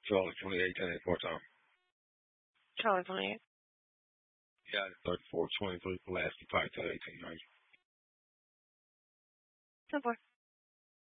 Charlie 28, 10 part time. Charlie 28. Yeah, 34, 23, Pulaski, 5 to 1800. 10-4.